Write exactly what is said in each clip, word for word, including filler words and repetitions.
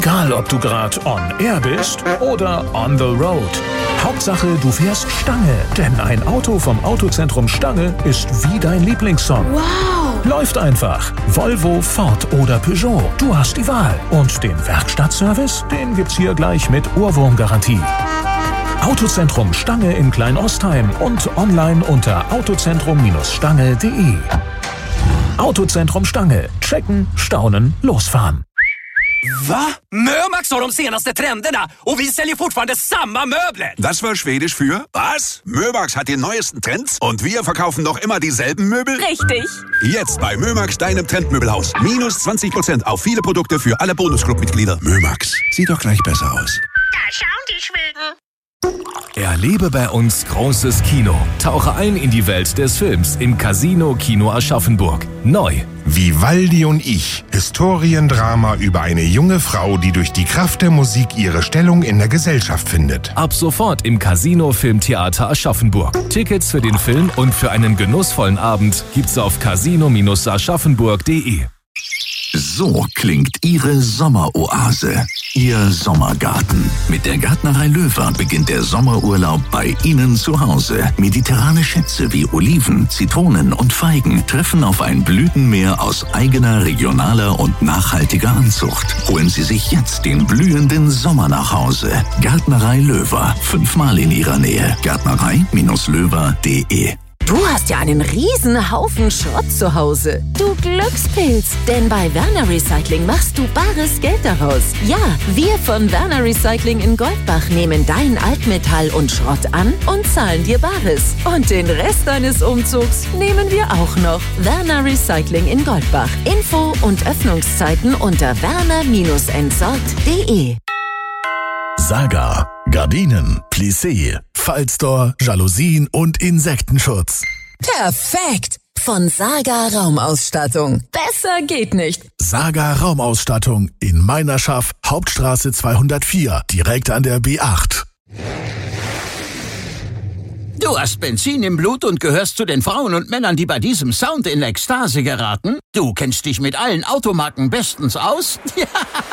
Egal, ob du gerade on air bist oder on the road. Hauptsache, du fährst Stange, denn ein Auto vom Autozentrum Stange ist wie dein Lieblingssong. Wow! Läuft einfach. Volvo, Ford oder Peugeot. Du hast die Wahl. Und den Werkstattservice, den gibt's hier gleich mit Ohrwurmgarantie. Autozentrum Stange in Kleinostheim und online unter autozentrum Stange punkt de. Autozentrum Stange. Checken, staunen, losfahren. Va? Mömax har de senaste trenderna och vi säljer fortfarande samma möbler. Das war Schwedisch für was? Mömax hat die neuesten Trends und wir verkaufen noch immer dieselben Möbel? Richtig. Jetzt bei Mömax, deinem Trendmöbelhaus. Minus zwanzig Prozent auf viele Produkte für alle Bonusclub-Mitglieder. Mömax, sieht doch gleich besser aus. Da schauen die Schweden. Erlebe bei uns großes Kino. Tauche ein in die Welt des Films im Casino Kino Aschaffenburg. Neu. Vivaldi und ich. Historiendrama über eine junge Frau, die durch die Kraft der Musik ihre Stellung in der Gesellschaft findet. Ab sofort im Casino Filmtheater Aschaffenburg. Tickets für den Film und für einen genussvollen Abend gibt's auf casino aschaffenburg punkt de. So klingt Ihre Sommeroase, Ihr Sommergarten. Mit der Gärtnerei Löwer beginnt der Sommerurlaub bei Ihnen zu Hause. Mediterrane Schätze wie Oliven, Zitronen und Feigen treffen auf ein Blütenmeer aus eigener, regionaler und nachhaltiger Anzucht. Holen Sie sich jetzt den blühenden Sommer nach Hause. Gärtnerei Löwer, fünfmal in Ihrer Nähe. Gärtnerei Löwer punkt de. Du hast ja einen riesen Haufen Schrott zu Hause. Du Glückspilz, denn bei Werner Recycling machst du bares Geld daraus. Ja, wir von Werner Recycling in Goldbach nehmen dein Altmetall und Schrott an und zahlen dir Bares. Und den Rest deines Umzugs nehmen wir auch noch. Werner Recycling in Goldbach. Info und Öffnungszeiten unter werner entsorgt punkt de. Saga, Gardinen, Plissé, Fallstore, Jalousien und Insektenschutz. Perfekt! Von Saga Raumausstattung. Besser geht nicht. Saga Raumausstattung in Meinerschaft, Hauptstraße zweihundertvier, direkt an der B acht. Du hast Benzin im Blut und gehörst zu den Frauen und Männern, die bei diesem Sound in Ekstase geraten? Du kennst dich mit allen Automarken bestens aus? Ja!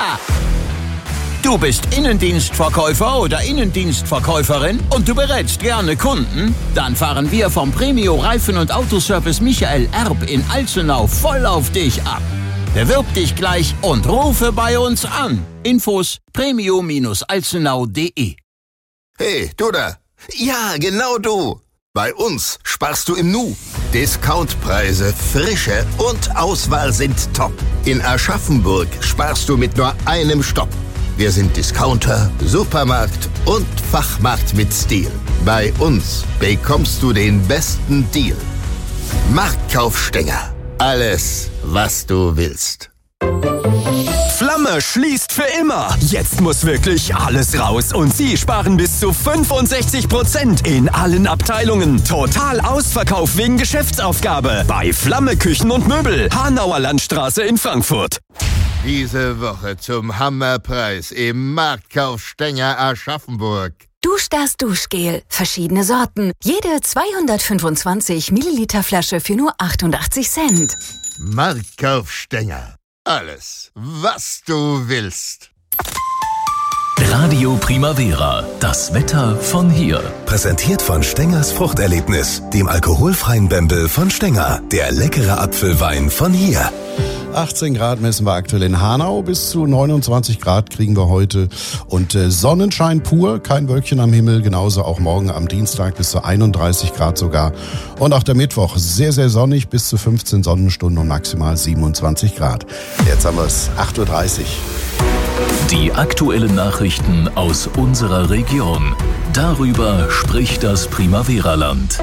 Du bist Innendienstverkäufer oder Innendienstverkäuferin und du berätst gerne Kunden? Dann fahren wir vom Premio Reifen- und Autoservice Michael Erb in Alzenau voll auf dich ab. Bewirb dich gleich und rufe bei uns an. Infos premio alzenau punkt de. Hey, du da. Ja, genau du. Bei uns sparst du im Nu. Discountpreise, Frische und Auswahl sind top. In Aschaffenburg sparst du mit nur einem Stopp. Wir sind Discounter, Supermarkt und Fachmarkt mit Stil. Bei uns bekommst du den besten Deal. Marktkauf Stenger. Alles, was du willst. Flamme schließt für immer. Jetzt muss wirklich alles raus und Sie sparen bis zu fünfundsechzig Prozent in allen Abteilungen. Total Ausverkauf wegen Geschäftsaufgabe bei Flamme Küchen und Möbel, Hanauer Landstraße in Frankfurt. Diese Woche zum Hammerpreis im Marktkauf Stenger Aschaffenburg. Duschdas Duschgel. Verschiedene Sorten. Jede zweihundertfünfundzwanzig Milliliter Flasche für nur achtundachtzig Cent. Marktkauf Stenger. Alles, was du willst. Radio Primavera. Das Wetter von hier. Präsentiert von Stengers Fruchterlebnis, dem alkoholfreien Bembel von Stenger. Der leckere Apfelwein von hier. achtzehn Grad messen wir aktuell in Hanau, bis zu neunundzwanzig Grad kriegen wir heute und äh, Sonnenschein pur, kein Wölkchen am Himmel, genauso auch morgen am Dienstag bis zu einunddreißig Grad sogar und auch der Mittwoch sehr, sehr sonnig, bis zu fünfzehn Sonnenstunden und maximal siebenundzwanzig Grad. Jetzt haben wir es, acht Uhr dreißig. Die aktuellen Nachrichten aus unserer Region. Darüber spricht das Primavera-Land.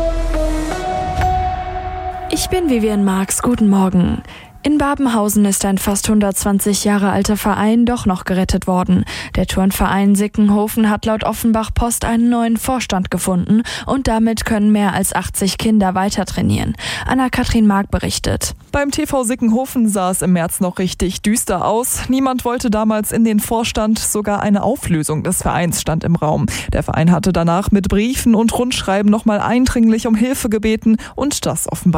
Ich bin Vivian Marx, guten Morgen. In Babenhausen ist ein fast hundertzwanzig Jahre alter Verein doch noch gerettet worden. Der Turnverein Sickenhofen hat laut Offenbach Post einen neuen Vorstand gefunden und damit können mehr als achtzig Kinder weiter trainieren. Anna-Kathrin Mark berichtet. Beim T V Sickenhofen sah es im März noch richtig düster aus. Niemand wollte damals in den Vorstand, sogar eine Auflösung des Vereins stand im Raum. Der Verein hatte danach mit Briefen und Rundschreiben nochmal eindringlich um Hilfe gebeten und das offenbar